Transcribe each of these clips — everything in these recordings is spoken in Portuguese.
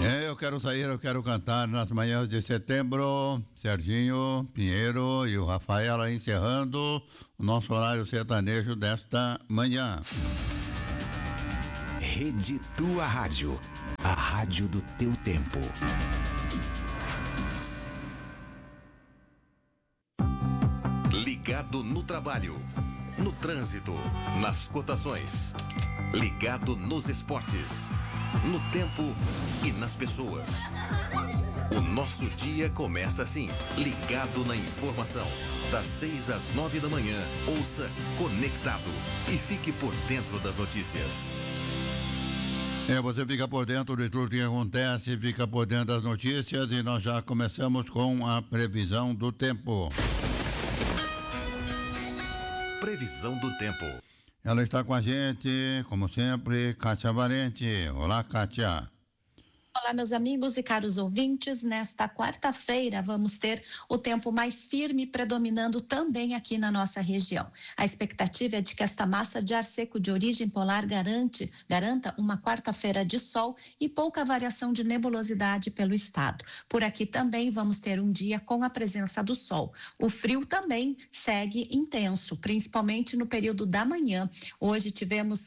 Eu quero sair, eu quero cantar nas manhãs de setembro. Serginho Pinheiro e o Rafaela encerrando o nosso horário sertanejo desta manhã. Rede Tua Rádio, a rádio do teu tempo. Ligado no trabalho, no trânsito, nas cotações. Ligado nos esportes, no tempo e nas pessoas. O nosso dia começa assim, ligado na informação. Das 6 às 9 da manhã, ouça Conectado e fique por dentro das notícias. Você fica por dentro de tudo que acontece, fica por dentro das notícias e nós já começamos com a previsão do tempo. Previsão do tempo. Ela está com a gente, como sempre, Kátia Valente. Olá, Kátia. Olá, meus amigos e caros ouvintes. Nesta quarta-feira vamos ter o tempo mais firme predominando também aqui na nossa região. A expectativa é de que esta massa de ar seco de origem polar garanta uma quarta-feira de sol e pouca variação de nebulosidade pelo estado. Por aqui também vamos ter um dia com a presença do sol. O frio também segue intenso, principalmente no período da manhã. Hoje tivemos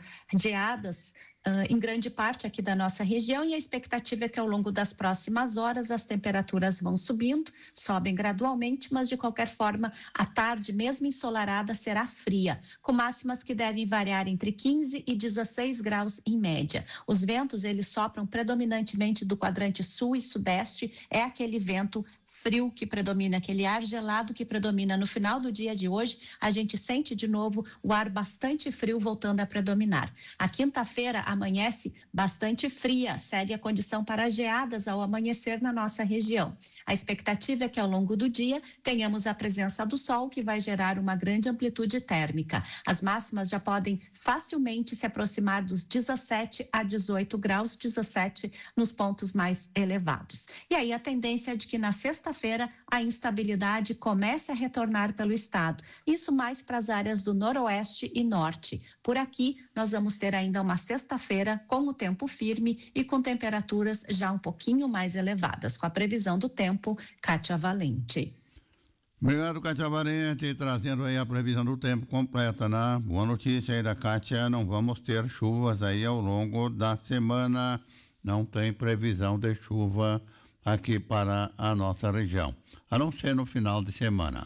geadas em grande parte aqui da nossa região e a expectativa é que ao longo das próximas horas as temperaturas vão subindo, sobem gradualmente, mas de qualquer forma a tarde, mesmo ensolarada, será fria, com máximas que devem variar entre 15 e 16 graus em média. Os ventos, eles sopram predominantemente do quadrante sul e sudeste, é aquele vento frio que predomina, aquele ar gelado que predomina. No final do dia de hoje, a gente sente de novo o ar bastante frio voltando a predominar. A quinta-feira amanhece bastante fria, segue a condição para geadas ao amanhecer na nossa região. A expectativa é que ao longo do dia tenhamos a presença do sol, que vai gerar uma grande amplitude térmica. As máximas já podem facilmente se aproximar dos 17 a 18 graus, 17 nos pontos mais elevados. E aí a tendência é de que na sexta-feira a instabilidade comece a retornar pelo estado. Isso mais para as áreas do noroeste e norte. Por aqui nós vamos ter ainda uma sexta-feira com o tempo firme e com temperaturas já um pouquinho mais elevadas. Com a previsão do tempo, Kátia Valente. Obrigado, Kátia Valente, trazendo aí a previsão do tempo completa, né? Boa notícia aí da Kátia, não vamos ter chuvas aí ao longo da semana, não tem previsão de chuva aqui para a nossa região, a não ser no final de semana.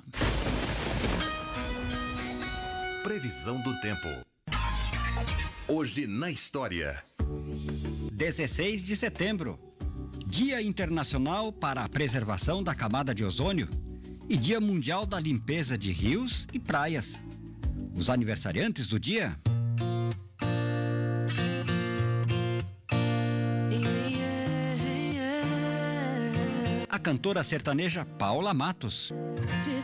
Previsão do tempo. Hoje na história. 16 de setembro, Dia Internacional para a Preservação da Camada de Ozônio e Dia Mundial da Limpeza de Rios e Praias. Os aniversariantes do dia: a cantora sertaneja Paula Matos,